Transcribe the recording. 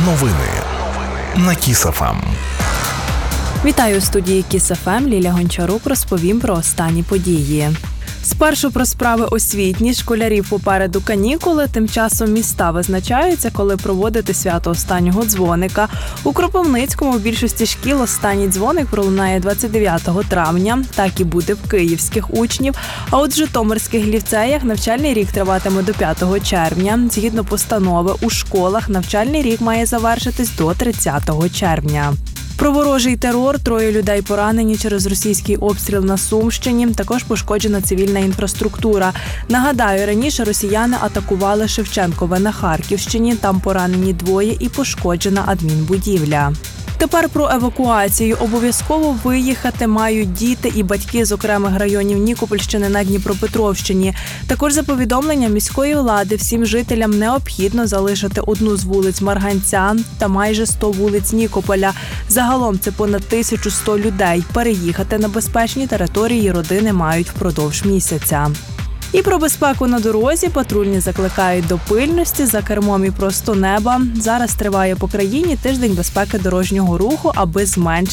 Новини на Кіс ФМ. Вітаю у студії Кіс ФМ. Ліля Гончарук розповім про останні події. Спершу про справи освітні. Школярів попереду канікули. Тим часом міста визначаються, коли проводити свято останнього дзвоника. У Кропивницькому в більшості шкіл останній дзвоник пролунає 29 травня. Так і буде в київських учнів. А от в житомирських ліцеях навчальний рік триватиме до 5 червня. Згідно постанови, у школах навчальний рік має завершитись до 30 червня. Про ворожий терор. 3 людей поранені через російський обстріл на Сумщині. Також пошкоджена цивільна інфраструктура. Нагадаю, раніше росіяни атакували Шевченкове на Харківщині. Там поранені 2 і пошкоджена адмінбудівля. Тепер про евакуацію. Обов'язково виїхати мають діти і батьки з окремих районів Нікопольщини на Дніпропетровщині. Також за повідомленням міської влади всім жителям необхідно залишити одну з вулиць Марганця та майже 100 вулиць Нікополя. Загалом це понад 1100 людей. Переїхати на безпечні території родини мають впродовж місяця. І про безпеку на дорозі. Патрульні закликають до пильності за кермом і просто неба. Зараз триває по країні тиждень безпеки дорожнього руху, аби зменшити